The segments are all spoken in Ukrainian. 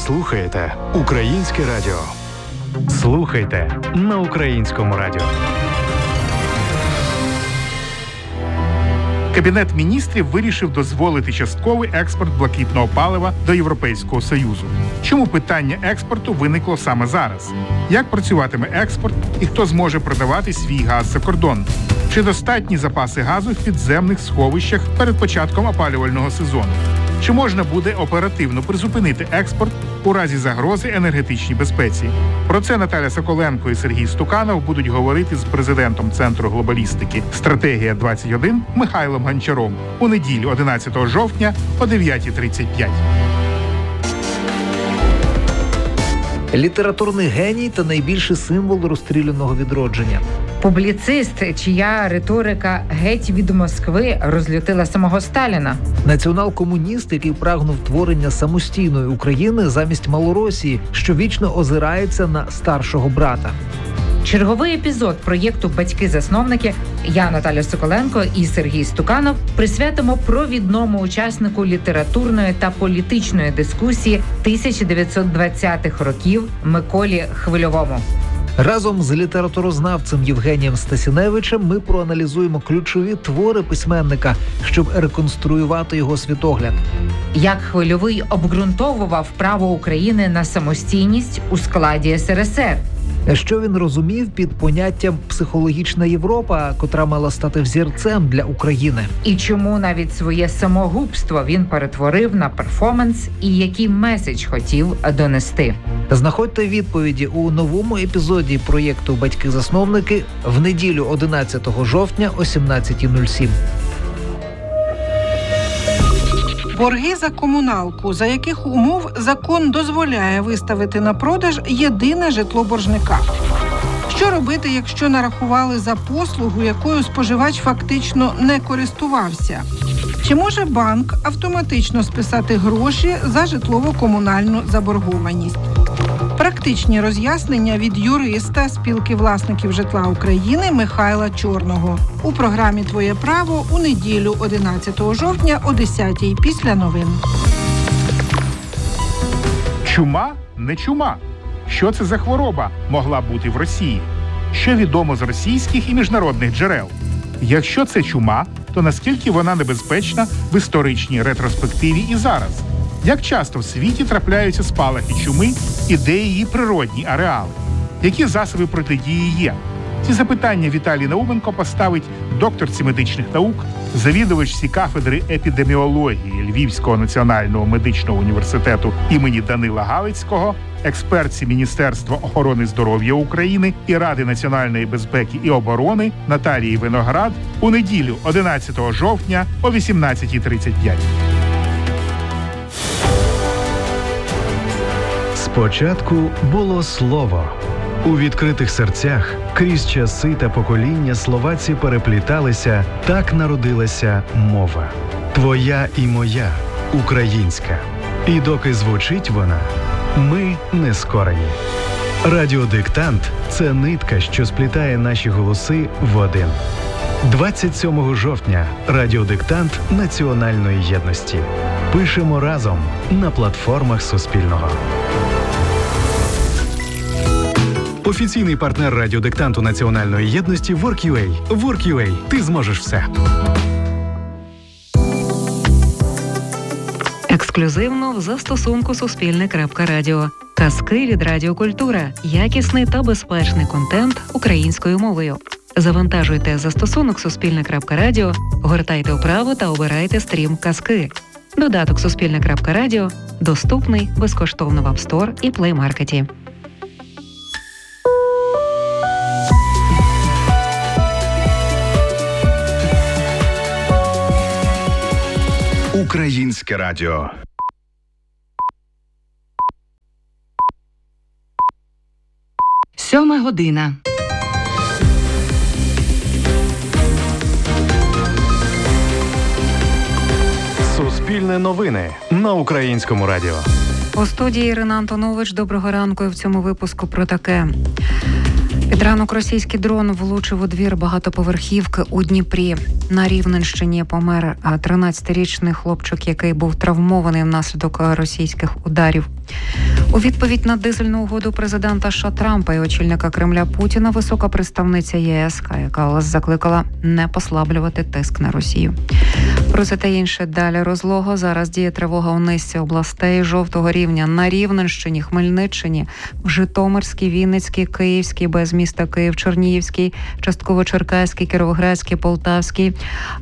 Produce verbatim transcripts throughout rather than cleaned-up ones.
слухаєте Українське радіо. Слухайте на Українському радіо. Кабінет міністрів вирішив дозволити частковий експорт блакитного палива до Європейського Союзу. Чому питання експорту виникло саме зараз? Як працюватиме експорт і хто зможе продавати свій газ за кордон? Чи достатні запаси газу в підземних сховищах перед початком опалювального сезону? Чи можна буде оперативно призупинити експорт у разі загрози енергетичній безпеці? Про це Наталя Соколенко і Сергій Стуканов будуть говорити з президентом Центру глобалістики «Стратегія двадцять один» Михайлом Гончаром у неділю одинадцятого жовтня о дев'ята тридцять п'ять. Літературний геній та найбільший символ розстріляного відродження. Публіцист, чия риторика геть від Москви розлютила самого Сталіна. Націонал-комуніст, який прагнув творення самостійної України замість Малоросії, що вічно озирається на старшого брата. Черговий епізод проєкту «Батьки-засновники» я, Наталя Соколенко і Сергій Стуканов присвятимо провідному учаснику літературної та політичної дискусії тисяча дев'ятсот двадцятих років Миколі Хвильовому. Разом з літературознавцем Євгенієм Стасіневичем ми проаналізуємо ключові твори письменника, щоб реконструювати його світогляд. Як Хвильовий обґрунтовував право України на самостійність у складі ес ер ес ер. Що він розумів під поняттям «психологічна Європа», котра мала стати взірцем для України. І чому навіть своє самогубство він перетворив на перформанс і який меседж хотів донести. Знаходьте відповіді у новому епізоді проєкту «Батьки-засновники» в неділю одинадцятого жовтня о сімнадцята нуль сім. Борги за комуналку, за яких умов закон дозволяє виставити на продаж єдине житло боржника. Що робити, якщо нарахували за послугу, якою споживач фактично не користувався? Чи може банк автоматично списати гроші за житлово-комунальну заборгованість? Практичні роз'яснення від юриста Спілки власників житла України Михайла Чорного у програмі «Твоє право» у неділю одинадцятого жовтня о десятій після новин. Чума не чума. Що це за хвороба могла бути в Росії? Що відомо з російських і міжнародних джерел? Якщо це чума, то наскільки вона небезпечна в історичній ретроспективі і зараз? Як часто в світі трапляються спалахи чуми і де її природні ареали? Які засоби протидії є? Ці запитання Віталій Науменко поставить докторці медичних наук, завідувачці кафедри епідеміології Львівського національного медичного університету імені Данила Галицького, експертці Міністерства охорони здоров'я України і Ради національної безпеки і оборони Наталії Виноград у неділю одинадцятого жовтня о вісімнадцята тридцять п'ять. Спочатку було слово. У відкритих серцях крізь часи та покоління словаці перепліталися, так народилася мова. Твоя і моя, українська. І доки звучить вона, ми не скорені. Радіодиктант – це нитка, що сплітає наші голоси в один. двадцять сьомого жовтня радіодиктант національної єдності. Пишемо разом на платформах Суспільного. Офіційний партнер радіодиктанту національної єдності WorkUA. WorkUA. Ти зможеш все. Ексклюзивно в застосунку Суспільне.Радіо. Казки від Радіокультура. Якісний та безпечний контент українською мовою. Завантажуйте застосунок Суспільне.Радіо, гортайте вправо та обирайте стрім «Казки». Додаток Суспільне.Радіо доступний безкоштовно в App Store і Play Market. Українське радіо. Сьома година. Суспільне новини на Українському радіо. У студії Ірина Антонович. Доброго ранку. І в цьому випуску про таке. Під ранок російський дрон влучив у двір багатоповерхівки у Дніпрі. На Рівненщині помер тринадцятирічний хлопчик, який був травмований внаслідок російських ударів. У відповідь на дизельну угоду президента США Трампа і очільника Кремля Путіна висока представниця ЄС Кая Каллас закликала не послаблювати тиск на Росію. Про це та інше далі розлого. Зараз діє тривога у низці областей жовтого рівня на Рівненщині, Хмельниччині, в Житомирській, Вінницькій, Київській, без міста Київ, Чернігівській, частково Черкаській, Кіровоградській, Полтавській,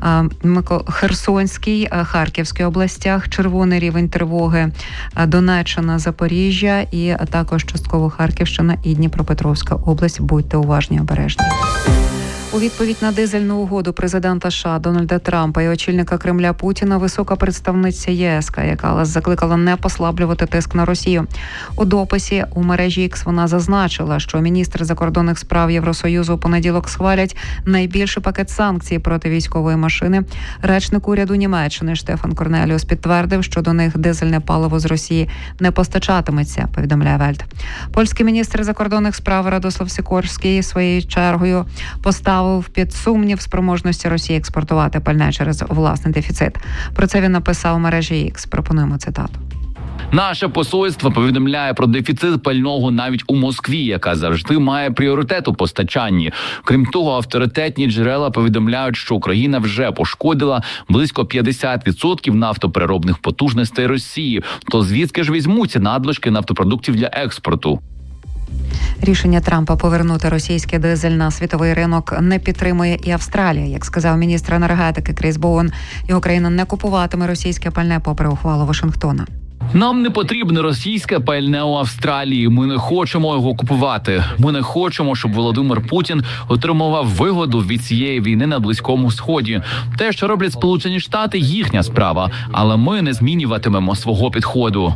Херсонській, Харківській областях, червоний рівень тривоги, Донеччина, Запоріжжя і також частково Харківщина і Дніпропетровська область. Будьте уважні, обережні. У відповідь на дизельну угоду президента США Дональда Трампа і очільника Кремля Путіна висока представниця ЄС Кая Каллас закликала не послаблювати тиск на Росію. У дописі у мережі X вона зазначила, що міністри закордонних справ Євросоюзу у понеділок схвалять найбільший пакет санкцій проти військової машини. Речник уряду Німеччини Штефан Корнеліус підтвердив, що до них дизельне паливо з Росії не постачатиметься, повідомляє Вельт. Польський міністр закордонних справ Радослав Сікорський своєю чергою поставив під сумнів спроможності Росії експортувати пальне через власний дефіцит. Про це він написав у мережі X. Пропонуємо цитату. Наше посольство повідомляє про дефіцит пального навіть у Москві, яка завжди має пріоритет у постачанні. Крім того, авторитетні джерела повідомляють, що Україна вже пошкодила близько п'ятдесят відсотків нафтопереробних потужностей Росії. То звідки ж візьмуться надлишки нафтопродуктів для експорту? Рішення Трампа повернути російський дизель на світовий ринок не підтримує і Австралія. Як сказав міністр енергетики Кріс Боун, його країна не купуватиме російське пальне попри ухвалу Вашингтона. Нам не потрібне російське пальне у Австралії. Ми не хочемо його купувати. Ми не хочемо, щоб Володимир Путін отримував вигоду від цієї війни на Близькому Сході. Те, що роблять Сполучені Штати, їхня справа. Але ми не змінюватимемо свого підходу.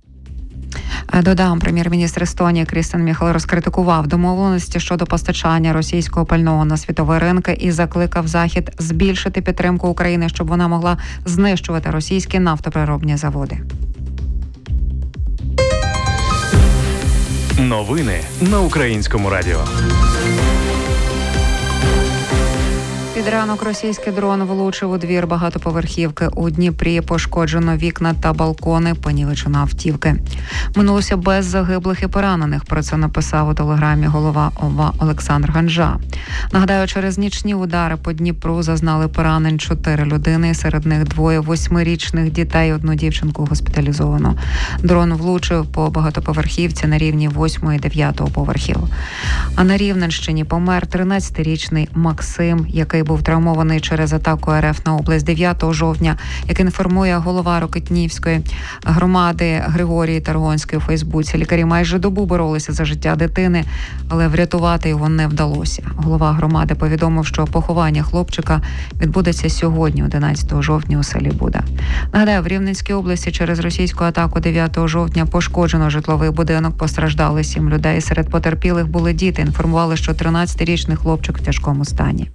Додам, прем'єр-міністр Естонії Крістен Міхал розкритикував домовленості щодо постачання російського пального на світові ринки і закликав Захід збільшити підтримку України, щоб вона могла знищувати російські нафтопереробні заводи. Новини на Українському радіо. Під ранок російський дрон влучив у двір багатоповерхівки у Дніпрі. Пошкоджено вікна та балкони, понівечено автівки. Минулося без загиблих і поранених. Про це написав у телеграмі голова ОВА Олександр Ганжа. Нагадаю, через нічні удари по Дніпру зазнали поранень чотири людини. Серед них двоє восьмирічних дітей, одну дівчинку госпіталізовано. Дрон влучив по багатоповерхівці на рівні восьмого і дев'ятого поверхів. А на Рівненщині помер тринадцятирічний Максим, який був травмований через атаку РФ на область дев'ятого жовтня, як інформує голова Рокитнівської громади Григорій Таргонський у Фейсбуці. Лікарі майже добу боролися за життя дитини, але врятувати його не вдалося. Голова громади повідомив, що поховання хлопчика відбудеться сьогодні, одинадцятого жовтня, у селі Буда. Нагадаю, в Рівненській області через російську атаку дев'ятого жовтня пошкоджено житловий будинок, постраждали сім людей. Серед потерпілих були діти. Інформували, що тринадцятирічний хлопчик в тяжкому стані.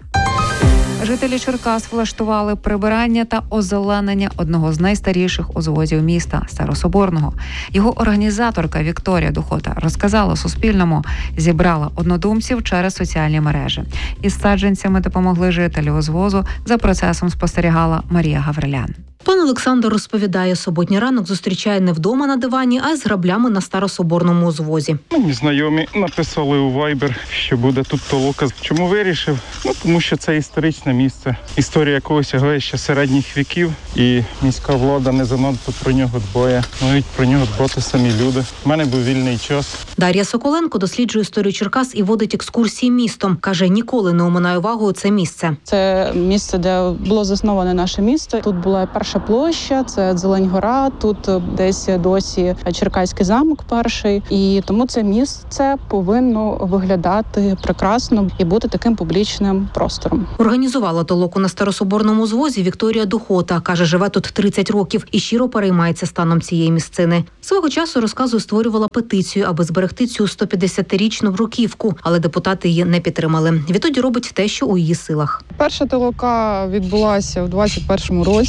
Жителі Черкас влаштували прибирання та озеленення одного з найстаріших узвозів міста – Старособорного. Його організаторка Вікторія Духота розказала Суспільному, зібрала однодумців через соціальні мережі. Із саджанцями допомогли жителі узвозу. За процесом спостерігала Марія Гаврилян. Пан Олександр розповідає, суботній ранок зустрічає не вдома на дивані, а з граблями на Старособорному узвозі. Мені знайомі написали у Viber, що буде тут толока. Чому вирішив? Ну, тому що це історичне місце. Історія якого сягає ще середніх віків, і міська влада не занадто про нього дбає. Мають про нього дбати самі люди. У мене був вільний час. Дар'я Соколенко досліджує історію Черкас і водить екскурсії містом. Каже, ніколи не оминає увагою це місце. Це місце, де було засноване наше місто. Тут була перша площа, це Зелень-гора, тут десь досі Черкаський замок перший. І тому це місце повинно виглядати прекрасно і бути таким публічним простором. Організувала толоку на Старособорному узвозі Вікторія Духота. Каже, живе тут тридцять років і щиро переймається станом цієї місцини. Свого часу, розказує, створювала петицію, аби зберегти цю сто п'ятдесятирічну бруківку, але депутати її не підтримали. Відтоді робить те, що у її силах. Перша толока відбулася в двадцять першому році на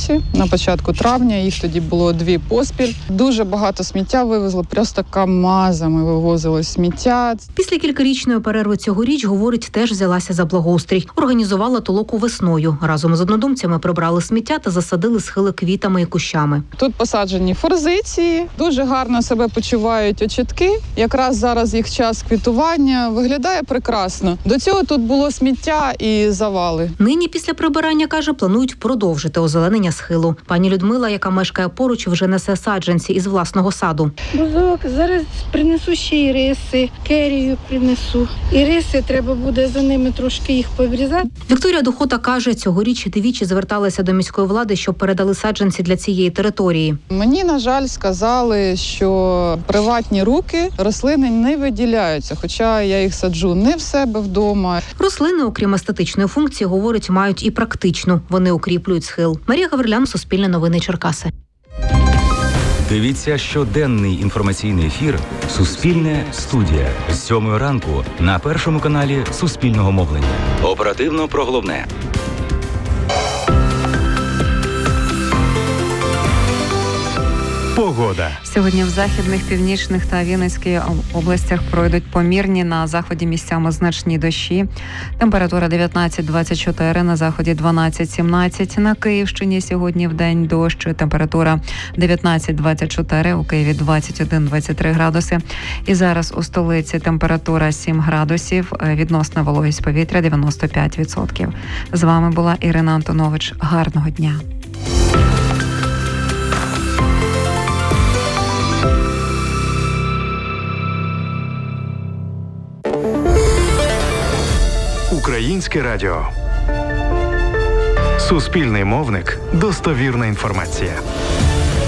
початку травня. Їх тоді було дві поспіль. Дуже багато сміття вивезли, просто камазами вивозили сміття. Після кількарічної перерви цьогоріч, говорить, теж взялася за благоустрій. Організувала толоку весною. Разом з однодумцями прибрали сміття та засадили схили квітами і кущами. Тут посаджені форзиції, дуже гарно себе почувають очітки. Якраз зараз їх час квітування. Виглядає прекрасно. До цього тут було сміття і завали. Нині після прибирання, каже, планують продовжити озеленення схилу. Пані Людмила, яка мешкає поруч, вже несе саджанці із власного саду. Бузок, зараз принесу ще іриси, керію принесу. Іриси, треба буде за ними трошки їх поврізати. Вікторія Духота каже, цьогоріч двічі зверталася до міської влади, щоб передали саджанці для цієї території. Мені, на жаль, сказали, що приватні руки рослини не виділяються, хоча я їх саджу не в себе вдома. Рослини, окрім естетичної функції, говорить, мають і практичну. Вони укріплюють схил. Марія Гаврилян, Суспільне новини, Черкаси. Дивіться щоденний інформаційний ефір «Суспільне студія» з сьомої ранку на першому каналі Суспільного мовлення. Оперативно про головне. Погода. Сьогодні в західних, північних та Вінницькій областях пройдуть помірні, на заході місцями значні дощі. Температура дев'ятнадцять двадцять чотири, на заході дванадцять сімнадцять. На Київщині сьогодні в день дощ. Температура дев'ятнадцять двадцять чотири, у Києві двадцять один двадцять три градуси. І зараз у столиці температура сім градусів, відносна вологість повітря дев'яносто п'ять відсотків. З вами була Ірина Антонович. Гарного дня. Українське радіо. Суспільний мовник. Достовірна інформація.